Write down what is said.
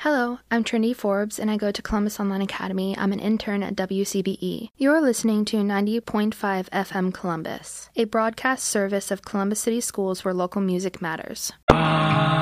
Hello, I'm Trinity Forbes, and I go to Columbus Online Academy. I'm an intern at WCBE. You're listening to 90.5 FM Columbus, a broadcast service of Columbus City Schools where local music matters.